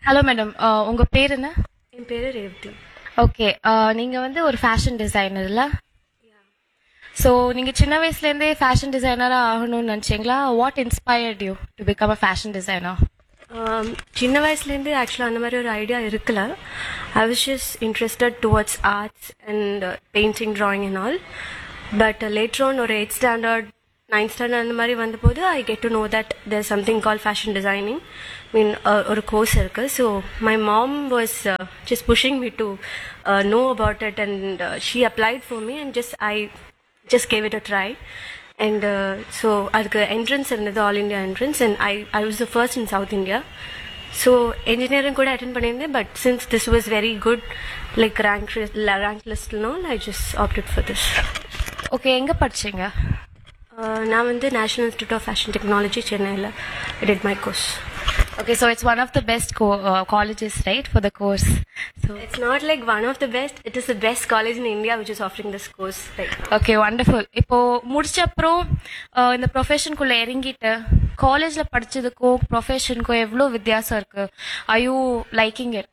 Hello madam. உங்க பேர் என்ன? என் பேரு ரேவதி. ஓகே. நீங்க வந்து ஒரு ஃபேஷன் டிசைனர்ல. ஸோ நீங்க சின்ன வயசுல இருந்தே ஃபேஷன் டிசைனரா ஆகணும்னு நினைச்சீங்களா? What inspired you to become a fashion designer? சின்ன வயசுலேருந்து ஆக்சுவலாக அந்த மாதிரி ஒரு ஐடியா இருக்குல்ல. I was just interested towards arts and painting, drawing and all. But later on ஒரு 8th ஸ்டாண்டர்ட் 9th ஸ்டாண்டர்ட் அந்த மாதிரி வந்தபோது I get to know that there something call fashion designing. மீன் ஒரு கோர்ஸ் இருக்குது. So my mom was just pushing me to know about it and she applied for me and I just gave it a try. And so அதுக்கு entrance இருந்தது, all India entrance. And I was the first in South India. So engineering கூட attend பண்ணியிருந்தேன். But since this was very good like rank லிஸ்ட்னால் I just opted for this. Okay, எங்க படிச்சீங்க? நான் வந்து national institute of fashion technology சென்னையில் did my course. Okay, so it's one of the best colleges, right, for the course? So It's not like one of the best, it is the best college in India which is offering this course right now. Okay, wonderful. இப்போ முடிச்ச அப்புறம் இந்த ப்ரொஃபஷனுக்குள்ள இறங்கிட்டு காலேஜ்ல படிச்சதுக்கும் ப்ரொஃபஷனுக்கும் எவ்வளோ வித்தியாசம் இருக்கு? I you liking it?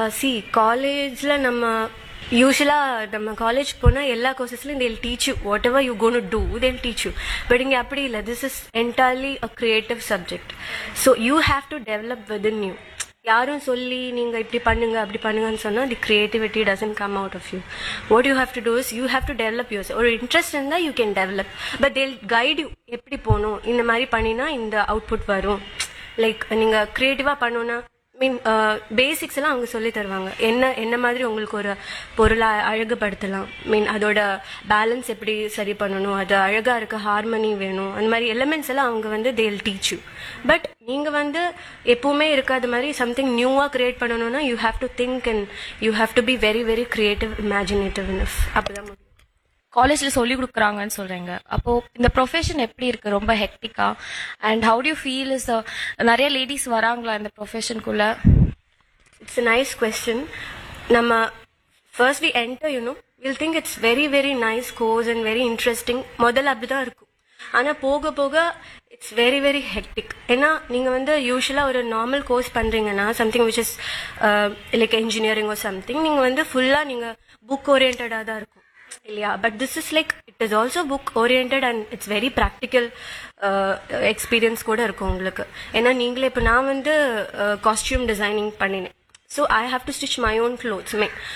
காலேஜில் நம்ம யூஸ்வலாக நம்ம காலேஜ் போனால் எல்லா கோர்சஸ்லையும் they'll teach you whatever you going to do, they'll teach you. But இங்கே அப்படி இல்லை. This is entirely a creative subject. So you have to develop within you. யாரும் சொல்லி நீங்கள் இப்படி பண்ணுங்க அப்படி பண்ணுங்கன்னு சொன்னால் தி creativity doesn't come out of you. What you have to two is you have to develop your. ஒரு இன்ட்ரெஸ்ட் இருந்தால் யூ கேன் டெவலப். பட் தேல் கைட் யூ எப்படி போகணும், இந்த மாதிரி பண்ணினா இந்த அவுட்புட் வரும். லைக் நீங்கள் க்ரியேட்டிவாக பண்ணணுன்னா மீன் பேசிக்ஸ் எல்லாம் அவங்க சொல்லி தருவாங்க. என்ன மாதிரி உங்களுக்கு ஒரு பொருளை அழகுபடுத்தலாம், மீன் அதோட பேலன்ஸ் எப்படி சரி பண்ணணும், அது அழகா இருக்க ஹார்மனி வேணும், அந்த மாதிரி எலிமெண்ட்ஸ் எல்லாம் அவங்க வந்து தேல் டீச் யூ. பட் நீங்க வந்து எப்பவுமே இருக்காத மாதிரி சம்திங் நியூவா கிரியேட் பண்ணணும்னா you have to think and you have to be very very creative, imaginative enough. அப்பதான் முடியும். காலேஜ்ல சொல்லி கொடுக்குறாங்கன்னு சொல்றீங்க. அப்போ இந்த ப்ரொஃபஷன் எப்படி இருக்கு? ரொம்ப ஹெக்டிக்கா? And how to you feel? Is நிறைய லேடிஸ் வராங்களா இந்த ப்ரொஃபஷனுக்குள்ள? It's a nice question. நம்ம first we enter, we'll think it's very very nice course and very interesting. முதல்ல அப்படிதான் இருக்கும். ஆனா போக போக இட்ஸ் வெரி வெரி ஹெக்டிக். ஏன்னா நீங்க வந்து யூஸ்வலா ஒரு நார்மல் கோர்ஸ் பண்றீங்கன்னா something which is like engineering ஒரு சம்திங், நீங்க வந்து ஃபுல்லா நீங்க புக் ஓரியன்டா தான் இருக்கும் இல்லையா? But this is like it is also book oriented and it's very practical experience கூட இருக்கும் உங்களுக்கு. ஏன்னா நீங்களே இப்போ நான் வந்து காஸ்டியூம் டிசைனிங் பண்ணினேன். So I have to stitch my own clothes.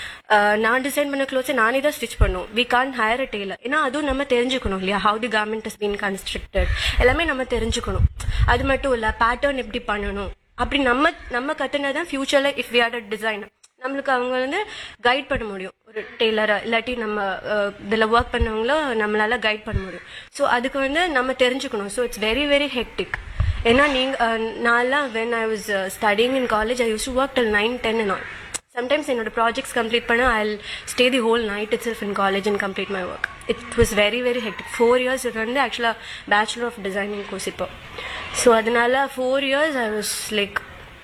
நான் டிசைன் பண்ண க்ளோத்ஸை நானே தான் ஸ்டிச் பண்ணுவோம். We Khan higher a Taylor. ஏன்னா அதுவும் நம்ம தெரிஞ்சுக்கணும் இல்லையா? How the garment is been constructed எல்லாமே நம்ம தெரிஞ்சுக்கணும். அது மட்டும் இல்லை, பேட்டர்ன் எப்படி பண்ணணும் அப்படி நம்ம கற்றுனாதான் ஃபியூச்சர்ல if we are a designer நம்மளுக்கு அவங்க வந்து கைட் பண்ண முடியும். ஒரு டெய்லரை இல்லாட்டி நம்ம இதில் ஒர்க் பண்ணவங்கள நம்மளால கைட் பண்ண முடியும். ஸோ அதுக்கு வந்து நம்ம தெரிஞ்சுக்கணும். So it's very very hectic. ஏன்னா நான்லாம் when I was studying in college I use to work till 9, 10 and all. Sometimes என்னோட ப்ராஜெக்ட்ஸ் கம்ப்ளீட் பண்ண ஐ stay the whole night it self in college and complete my work. It was very very hectic. 4 years இது வந்து ஆக்சுவலாக bachelor of designing course இப்போ. So அதனால 4 years I was like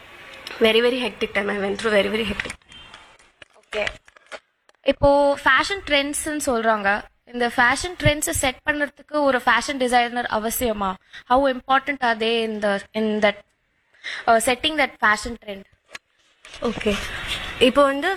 very very hectic time. I went through very very hectic. Okay, இப்போ fashion ட்ரெண்ட்ஸ்ன்னு சொல்றாங்க. இந்த fashion ட்ரெண்ட்ஸை set பண்றதுக்கு ஒரு ஃபேஷன் டிசைனர் அவசியமா? How important R they in that setting that fashion trend? Okay, இப்போ வந்து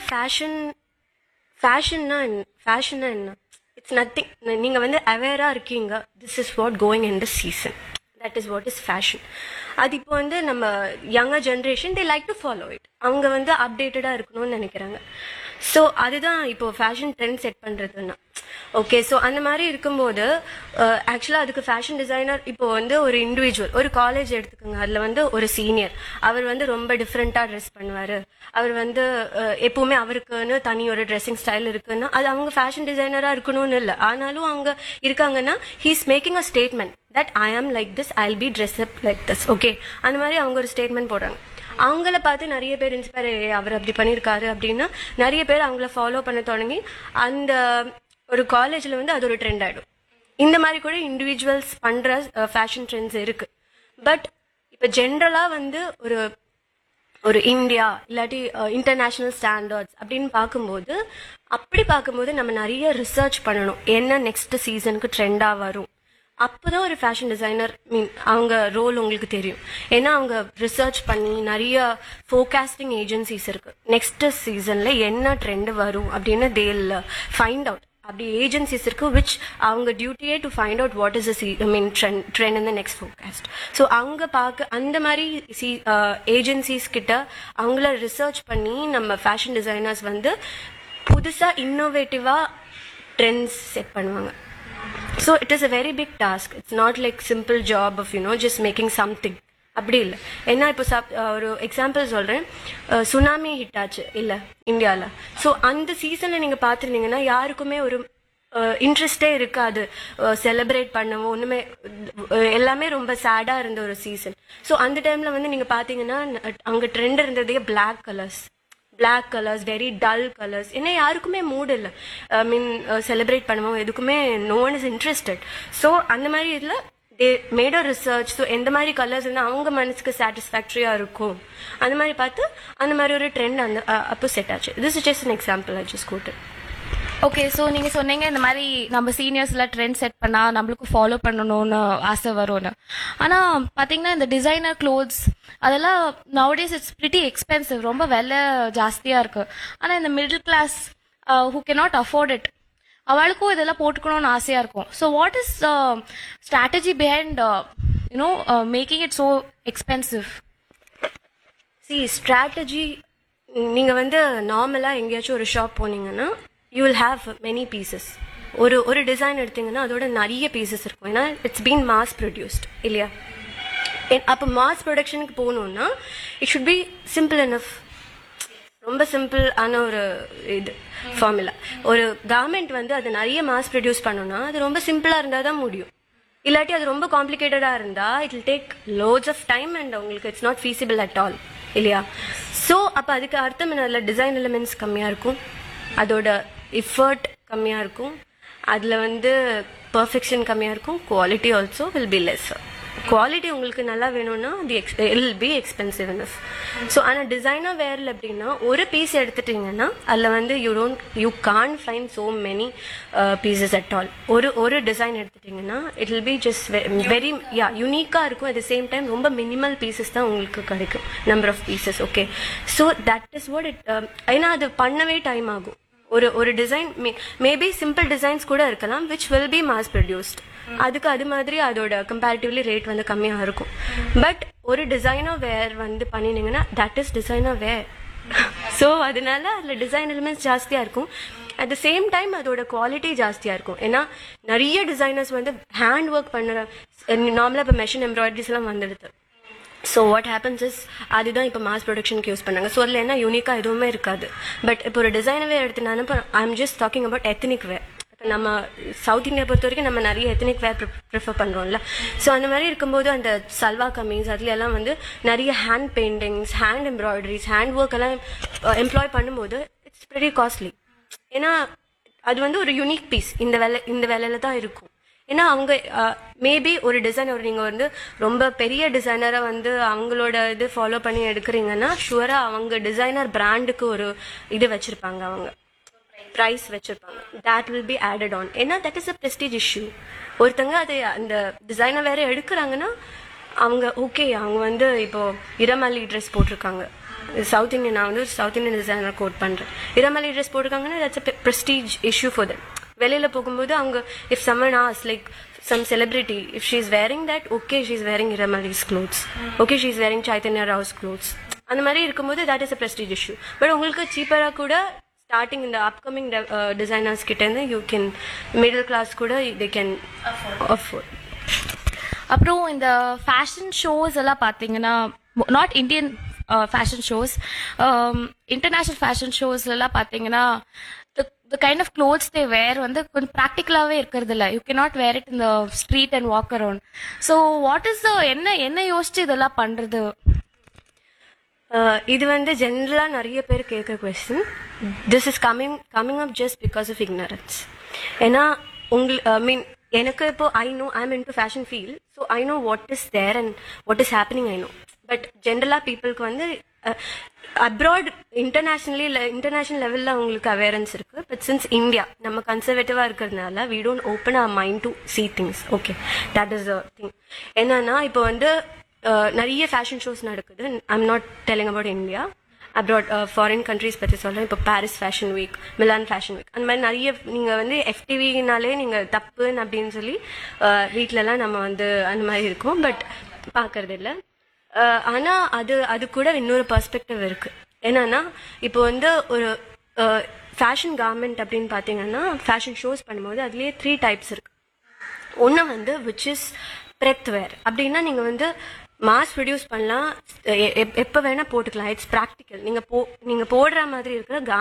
ஃபேஷன்னா என்ன? It's nothing. நீங்க வந்து அவேரா இருக்கீங்க, this is what going in the season, that is what is fashion. அது இப்போ வந்து நம்ம younger generation they like to follow it. அவங்க வந்து அப்டேட்டடாக இருக்கணும்னு நினைக்கிறாங்க. ஸோ அதுதான் இப்போ ஃபேஷன் ட்ரெண்ட் செட் பண்ணுறதுன்னா. ஓகே, ஸோ அந்த மாதிரி இருக்கும்போது ஆக்சுவலாக அதுக்கு ஃபேஷன் டிசைனர் இப்போ வந்து ஒரு இண்டிவிஜுவல் ஒரு காலேஜ் எடுத்துக்கோங்க. அதில் வந்து ஒரு சீனியர் அவர் வந்து ரொம்ப டிஃப்ரெண்ட்டாக ட்ரெஸ் பண்ணுவார். அவர் வந்து எப்பவுமே அவருக்குன்னு தனி ஒரு ட்ரெஸ்ஸிங் ஸ்டைல் இருக்குன்னா அது அவங்க ஃபேஷன் டிசைனராக இருக்கணும்னு இல்லை. ஆனாலும் அவங்க இருக்காங்கன்னா he's making a statement that I ஆம் like this, I will be dress up like this. Okay, அந்த மாதிரி அவங்க ஒரு ஸ்டேட்மெண்ட் போடுறாங்க. அவங்கள பார்த்து நிறைய பேர் இன்ஸ்பயர், அவர் அப்படி பண்ணியிருக்காரு அப்படின்னா நிறைய பேர் அவங்கள ஃபாலோ பண்ண தொடங்கி அந்த ஒரு காலேஜில் வந்து அது ஒரு ட்ரெண்ட் ஆகிடும். இந்த மாதிரி கூட இண்டிவிஜுவல்ஸ் பண்ணுற ஃபேஷன் ட்ரெண்ட்ஸ் இருக்கு. பட் இப்போ ஜென்ரலாக வந்து ஒரு இந்தியா இல்லாட்டி இன்டர்நேஷ்னல் ஸ்டாண்டர்ட்ஸ் அப்படின்னு பார்க்கும்போது நம்ம நிறைய ரிசர்ச் பண்ணணும். என்ன நெக்ஸ்ட் சீசனுக்கு ட்ரெண்டாக வரும், அப்போதான் ஒரு ஃபேஷன் டிசைனர் அவங்க ரோல் உங்களுக்கு தெரியும். ஏன்னா அவங்க ரிசர்ச் பண்ணி நிறைய ஃபோர்காஸ்டிங் ஏஜென்சிஸ் இருக்கு. நெக்ஸ்ட் சீசன்ல என்ன ட்ரெண்ட் வரும் அப்படின்னு தேல் ஃபைண்ட் அவுட். அப்படி ஏஜென்சிஸ் இருக்கு விச் அவங்க டியூட்டியே to find out what is trend in the next forecast. So அவங்க பார்க்க அந்த மாதிரி ஏஜென்சிஸ் கிட்ட அவங்கள ரிசர்ச் பண்ணி நம்ம ஃபேஷன் டிசைனர்ஸ் வந்து புதுசா இன்னோவேட்டிவா ட்ரெண்ட்ஸ் செட் பண்ணுவாங்க. So it is a very big task. It's not like simple job of just making something. அப்படி இல்லை. ஏன்னா இப்போ ஒரு எக்ஸாம்பிள் சொல்றேன். சுனாமி ஹிட் ஆச்சு இல்ல இந்தியாவில். ஸோ அந்த சீசன்ல நீங்க பார்த்துருந்தீங்கன்னா யாருக்குமே ஒரு இன்ட்ரெஸ்டே இருக்காது செலிப்ரேட் பண்ணவும். ஒண்ணுமே எல்லாமே ரொம்ப சேடா இருந்த ஒரு சீசன். ஸோ அந்த டைம்ல வந்து நீங்க பாத்தீங்கன்னா அங்க ட்ரெண்ட் இருந்ததே black colours very dull colours. ஏன்னா யாருக்குமே மூட் இல்லை செலிப்ரேட் பண்ணுவோம், எதுக்குமே no one is interested. So அந்த மாதிரி இதில் they made a research. So எந்த மாதிரி கலர்ஸ் இருந்தால் அவங்க மனசுக்கு சாட்டிஸ்ஃபேக்டரியாக இருக்கும் அந்த மாதிரி பார்த்து அந்த மாதிரி ஒரு ட்ரெண்ட் அந்த அப்போ செட் ஆச்சு. This is just an example I just coated. Okay, so நீங்க சொன்னீங்க இந்த மாதிரி நம்ம சீனியர்ஸ்ல ட்ரெண்ட் செட் பண்ணா நம்மளுக்கு ஃபாலோ பண்ணணும்னு ஆசை வரும்னு. ஆனா பாத்தீங்கன்னா இந்த டிசைனர் க்ளோத்ஸ் அதெல்லாம் நவடேஸ் இட்ஸ் பிரிட்டி எக்ஸ்பென்சிவ், ரொம்ப விலை ஜாஸ்தியா இருக்கு. ஆனா இந்த middle class who cannot afford it அவளுக்கும் இதெல்லாம் போட்டுக்கணும்னு ஆசையா இருக்கும். So what is strategy behind making it so expensive? Strategy நீங்க வந்து நார்மலா எங்கேயாச்சும் ஒரு ஷாப் போனீங்கன்னா you will have many pieces. ஒரு டிசைன் எடுத்தீங்கன்னா அதோட நிறைய பீசஸ் இருக்கும். ஏன்னா இட்ஸ் பீன் மாஸ் ப்ரொடியூஸ்ட் இல்லையா? அப்போ மாஸ் ப்ரொடக்ஷனுக்கு போகணும்னா it should be simple enough. ரொம்ப சிம்பிள் ஆன ஒரு இது ஃபார்முலா. ஒரு கார்மெண்ட் வந்து அது நிறைய மாஸ் ப்ரொடியூஸ் பண்ணணும்னா அது ரொம்ப சிம்பிளா இருந்தால் தான் முடியும். இல்லாட்டி அது ரொம்ப காம்ப்ளிகேட்டடா இருந்தா it will take loads of time and உங்களுக்கு it's not feasible at all இல்லையா? ஸோ அப்போ அதுக்கு அர்த்தம் என்ன? அதில் டிசைன் எலிமெண்ட்ஸ் கம்மியாக இருக்கும், அதோட எஃபர்ட் கம்மியாக இருக்கும், அதில் வந்து பர்ஃபெக்ஷன் கம்மியாக இருக்கும், quality also will be less. Quality உங்களுக்கு நல்லா வேணும்னா it will be expensive enough. So ஆனால் டிசைனர் வேரில் எப்படின்னா ஒரு பீஸ் எடுத்துட்டீங்கன்னா அதில் வந்து you Khan find so many pieces at all. ஒரு டிசைன் எடுத்துட்டீங்கன்னா it will be just very யூனிக்காக இருக்கும். அட் த சேம் டைம் ரொம்ப மினிமல் பீசஸ் தான் உங்களுக்கு கிடைக்கும், number of pieces. Okay, so that is what it. ஏன்னா அது பண்ணவே டைம் ஆகும். ஒரு டிசைன் மேபி சிம்பிள் டிசைன்ஸ் கூட இருக்கலாம் which will be mass produced. அதுக்கு அது மாதிரி அதோட கம்பேரிட்டிவ்லி ரேட் வந்து கம்மியாக இருக்கும். பட் ஒரு டிசைனர் வேர் வந்து பண்ணினீங்கன்னா that is designer where. So அதனால அதில் டிசைன் எலிமெண்ட்ஸ் ஜாஸ்தியாக இருக்கும். அட் த சேம் டைம் அதோட குவாலிட்டி ஜாஸ்தியாக இருக்கும். ஏன்னா நிறைய டிசைனர்ஸ் வந்து ஹேண்ட் ஒர்க் பண்ணுற நார்மலாக இப்போ மெஷின் எம்ப்ராய்டரிஸ் எல்லாம் வந்துடுது. ஸோ வாட் ஹேப்பன்ஸ் இஸ் அதுதான் இப்போ மாஸ் ப்ரொடக்ஷனுக்கு யூஸ் பண்ணாங்க. ஸோ அதில் என்ன யூனிக்காக எதுவுமே இருக்காது. பட் இப்போ ஒரு டிசைனவே எடுத்துனாலும் இப்போ I am just talking about ethnic வேர். இப்போ நம்ம சவுத் இந்தியா பொறுத்த வரைக்கும் நம்ம நிறைய எத்னிக் வேர் ப்ரிஃபர் பண்ணுறோம்ல. ஸோ அந்த மாதிரி இருக்கும்போது அந்த சல்வா கமீஸ் அதுல எல்லாம் வந்து நிறைய hand paintings, hand embroideries, hand work எல்லாம் எம்ப்ளாய் பண்ணும்போது இட்ஸ் வெரி காஸ்ட்லி. ஏன்னா அது வந்து ஒரு யூனிக் பீஸ் இந்த வேலையில தான் இருக்கும். ஏன்னா அவங்க மேபி ஒரு டிசைனர் நீங்க வந்து ரொம்ப பெரிய டிசைனரை வந்து அவங்களோட இது ஃபாலோ பண்ணி எடுக்கிறீங்கன்னா ஷுவரா அவங்க டிசைனர் பிராண்டுக்கு ஒரு இது வச்சிருப்பாங்க, அவங்க பிரைஸ் வச்சிருப்பாங்க. That will be added on. ஏன்னா that is a prestige issue. ஒருத்தங்க அது அந்த டிசைனர் வேற எடுக்கிறாங்கன்னா அவங்க ஓகே அவங்க வந்து இப்போ இரமலி ட்ரெஸ் போட்டிருக்காங்க, சவுத் இந்தியன், நான் வந்து சவுத் இந்தியன் டிசைனர் கோட் பண்றேன், இரமலி dress போட்டிருக்காங்கன்னா that's a prestige issue for that. வெளியில போகும்போது அவங்க if someone as like some celebrity, if she is wearing that, okay, she is wearing Iramali's clothes, okay, she is wearing Chaitanya Rao's clothes, அந்த மாதிரி இருக்கும்போது that is a prestige issue. But உங்களுக்கு சீப்பரா கூட starting இந்த upcoming designers கிட்ட இருந்து you can middle class கூட they can afford. அப்புறம் இந்த ஃபேஷன் ஷோஸ் எல்லாம் பார்த்தீங்கன்னா not Indian fashion shows, international fashion shows எல்லாம் பார்த்தீங்கன்னா the kind of clothes they wear வந்து கொஞ்சம் ப்ராக்டிக்கலாவே இருக்கிறது இல்ல. You cannot where it in the street and walk around. So what is என்ன யோசிச்சு இதெல்லாம் பண்றது? இது வந்து ஜென்ரலா நிறைய பேர் கேட்க question. This is coming up just because of ignorance. ஏன்னா எனக்கு இப்போ I know I am into fashion field, so I know what is there and what is happening I know. But ஜென்ரலா பீப்புளுக்கு வந்து அப்ராட் இன்டர்நேஷனல் லெவலில் அவங்களுக்கு அவேரன்ஸ் இருக்கு. But since India நம்ம கன்சர்வேட்டிவா இருக்கிறதுனால we don't open our mind to see things. Okay, that is the thing. என்னன்னா இப்போ வந்து நிறைய ஃபேஷன் ஷோஸ் நடக்குது. I'm not telling about India, abroad foreign countries பற்றி சொல்கிறேன். இப்போ Paris fashion week, Milan fashion week, அந்த மாதிரி நிறைய நீங்கள் வந்து FTVனாலே நீங்கள் தப்புன்னு அப்படின்னு சொல்லி வீட்டிலலாம் நம்ம வந்து அந்த மாதிரி இருக்கும். பட் பார்க்கறது இல்லை. ஆனா அது கூட இன்னொரு பெர்ஸ்பெக்டிவ் இருக்கு. என்னன்னா இப்போ வந்து ஒரு ஃபேஷன் கார்மெண்ட் அப்படின்னு பாத்தீங்கன்னா ஃபேஷன் ஷோஸ் பண்ணும்போது அதுலயே 3 டைப்ஸ் இருக்கு. ஒன்று வந்து விச் இஸ் பிரெத் வேர். அப்படின்னா நீங்க வந்து மாஸ் ப்ரொடியூஸ் பண்ணலாம், எப்போ வேணா போட்டுக்கலாம். It's practical. நீங்க போடுற மாதிரி இருக்கிற